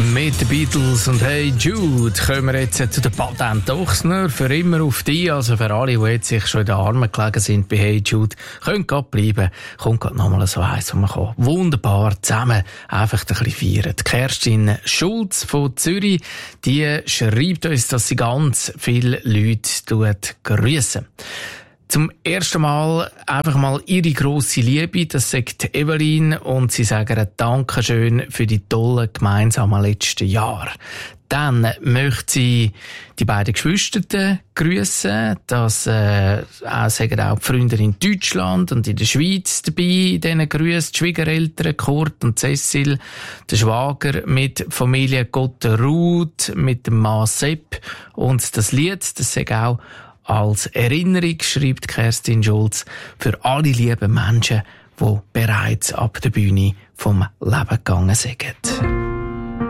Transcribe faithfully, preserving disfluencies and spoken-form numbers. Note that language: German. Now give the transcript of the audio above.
Mit den Beatles und Hey Jude kommen wir jetzt zu den Patent Ochsner für immer auf die, also für alle, die jetzt sich schon in den Armen gelegen sind bei Hey Jude, können gerade bleiben, kommt gerade nochmal so eins, wo man kann wunderbar zusammen einfach ein bisschen feiern. Die Kerstin Schulz von Zürich, die schreibt uns, dass sie ganz viele Leute grüssen. Zum ersten Mal einfach mal ihre grosse Liebe, das sagt Evelyn, und sie sagen ein Dankeschön für die tollen gemeinsamen letzten Jahre. Dann möchte sie die beiden Geschwister grüssen, das äh, auch, sagen auch die Freunde in Deutschland und in der Schweiz dabei, denen grüßt die Schwiegereltern Kurt und Cecil, der Schwager mit Familie Gotterud, mit dem Mann Sepp, und das Lied, das sagt auch als Erinnerung, schreibt Kerstin Schulz, für alle lieben Menschen, die bereits ab der Bühne vom Leben gegangen sind.